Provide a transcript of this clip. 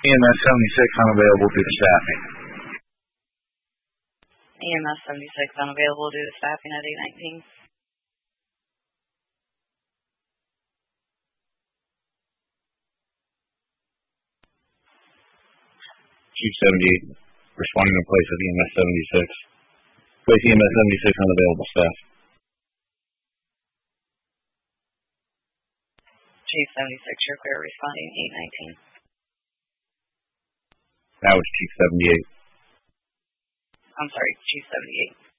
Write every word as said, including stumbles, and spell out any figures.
E M S seventy-six unavailable due to staffing. E M S seventy-six unavailable due to staffing at eight nineteen. Chief seventy-eight, responding in place of E M S seventy-six. Place E M S seventy-six unavailable staff. Chief seventy-six, you're clear, responding eight nineteen. That was Chief seventy-eight. I'm sorry, Chief seventy-eight.